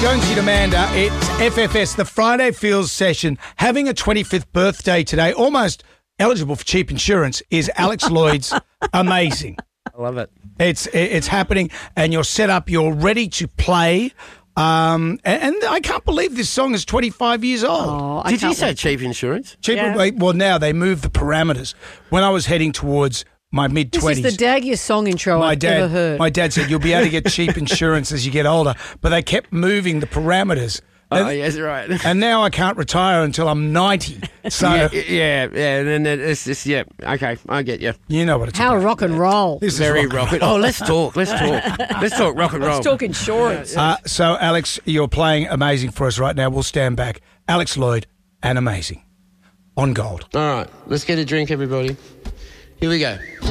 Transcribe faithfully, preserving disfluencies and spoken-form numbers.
Jonesy and Amanda, it's F F S, the Friday Feels session, having a twenty-fifth birthday today, almost eligible for cheap insurance, is Alex Lloyd's Amazing. I love it. It's it's happening, and you're set up, you're ready to play. Um, and, and I can't believe this song is twenty-five years old. Oh, I Did you can't say wait. cheap insurance? Cheap, Yeah. Well, now they moved the parameters. When I was heading towards my This mid-twenties. is the daggiest song intro My I've dad, ever heard. my dad said you'll be able to get cheap insurance as you get older, but they kept moving the parameters. Oh, And- yes, right. And now I can't retire until I'm ninety. So yeah, yeah, yeah, and then it's just, yeah, okay, I get you. you know what it's How about. rock and roll. This is Very rock and rocket. Oh, let's talk, let's talk. Let's talk rock and roll. Let's talk insurance. Uh, so, Alex, you're playing Amazing for us right now. We'll stand back. Alex Lloyd and Amazing on Gold. All right, let's get a drink, everybody. Here we go.